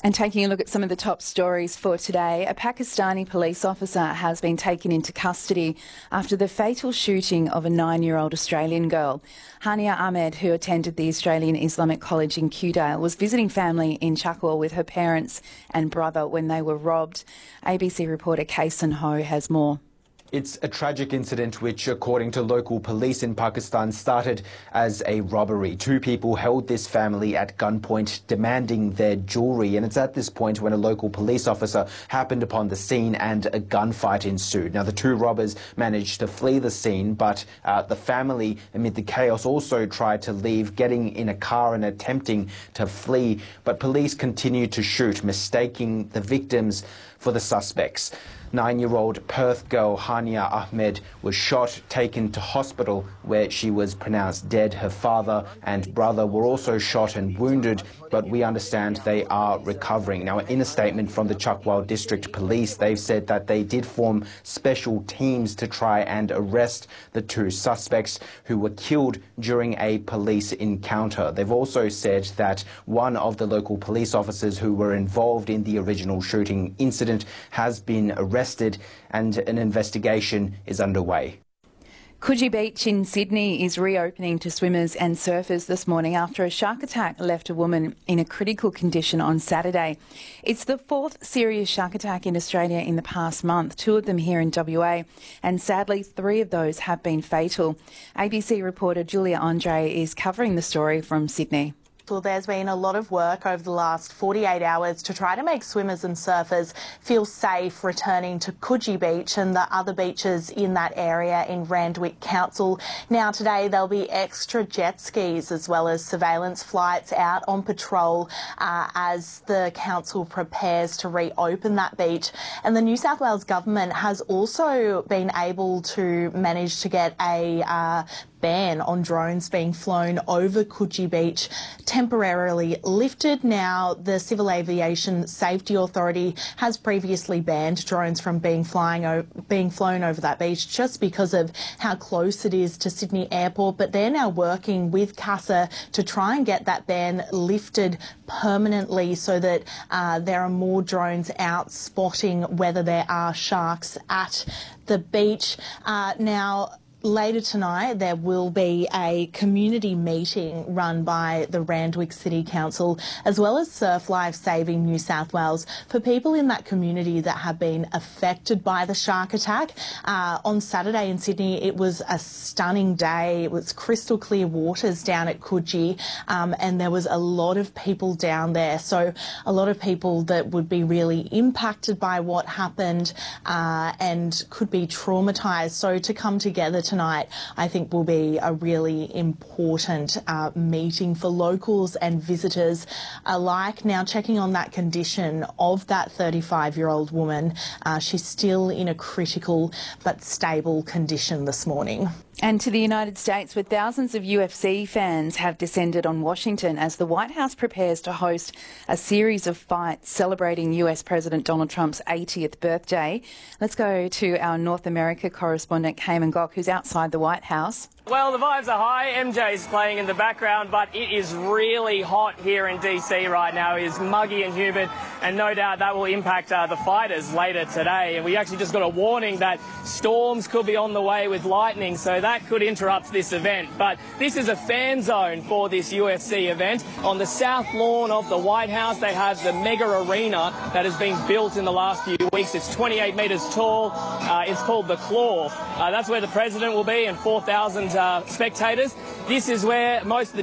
And taking a look at some of the top stories for today, a Pakistani police officer has been taken into custody after the fatal shooting of a 9-year-old Australian girl. Hania Ahmed, who attended the Australian Islamic College in Kewdale, was visiting family in Chuckwell with her parents and brother when they were robbed. ABC reporter Kaysen Ho has more. It's a tragic incident which, according to local police in Pakistan, started as a robbery. 2 people held this family at gunpoint, demanding their jewellery, and it's at this point when a local police officer happened upon the scene and a gunfight ensued. Now, the 2 robbers managed to flee the scene, but the family, amid the chaos, also tried to leave, getting in a car and attempting to flee. But police continued to shoot, mistaking the victims for the suspects. 9-year-old Perth girl Hania Ahmed was shot, taken to hospital where she was pronounced dead. Her father and brother were also shot and wounded, but we understand they are recovering. Now, in a statement from the Chuckwell District Police, they've said that they did form special teams to try and arrest the 2 suspects who were killed during a police encounter. They've also said that one of the local police officers who were involved in the original shooting incident has been arrested and an investigation is underway. Coogee Beach in Sydney is reopening to swimmers and surfers this morning after a shark attack left a woman in a critical condition on Saturday. It's the 4th serious shark attack in Australia in the past month, 2 of them here in WA, and sadly 3 of those have been fatal. ABC reporter Julia Andre is covering the story from Sydney. Well, there's been a lot of work over the last 48 hours to try to make swimmers and surfers feel safe returning to Coogee Beach and the other beaches in that area in Randwick Council. Now, today there'll be extra jet skis as well as surveillance flights out on patrol as the council prepares to reopen that beach. And the New South Wales government has also been able to manage to get a ban on drones being flown over Coogee Beach temporarily lifted. Now, the Civil Aviation Safety Authority has previously banned drones from being flown over that beach just because of how close it is to Sydney Airport, but they're now working with CASA to try and get that ban lifted permanently so that there are more drones out spotting whether there are sharks at the beach. Now, later tonight, there will be a community meeting run by the Randwick City Council as well as Surf Life Saving New South Wales for people in that community that have been affected by the shark attack. On Saturday in Sydney, it was a stunning day. It was crystal clear waters down at Coogee, and there was a lot of people down there. So a lot of people that would be really impacted by what happened and could be traumatised. So to come together tonight, I think, will be a really important meeting for locals and visitors alike. Now, checking on that condition of that 35-year-old woman, she's still in a critical but stable condition this morning. And to the United States, where thousands of UFC fans have descended on Washington as the White House prepares to host a series of fights celebrating US President Donald Trump's 80th birthday. Let's go to our North America correspondent, Cayman Gok, who's outside the White House. Well, the vibes are high. MJ's playing in the background, but it is really hot here in DC right now. It is muggy and humid, and no doubt that will impact the fighters later today. And we actually just got a warning that storms could be on the way with lightning, so that could interrupt this event. But this is a fan zone for this UFC event. On the south lawn of the White House, they have the mega arena that has been built in the last few weeks. It's 28 metres tall. It's called the Claw. That's where the president will be and 4,000 spectators. This is where most of the